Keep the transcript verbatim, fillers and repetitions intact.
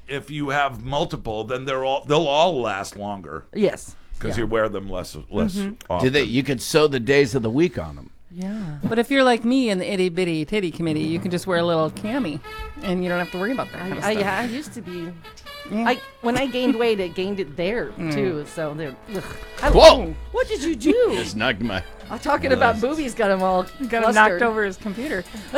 if you have multiple, then they're all they'll all last longer Yes. because Yeah. you wear them less less often. Do they? You could sew the days of the week on them. Yeah. But if you're like me in the itty bitty titty committee, you can just wear a little cami, and you don't have to worry about that kind of I, stuff. yeah, I used to be. Yeah. I when I gained weight, it gained it there too. So they're. ugh. I, Whoa! What did you do? Just knocked my. I'm talking about boobies. Got them all. Got him knocked over his computer.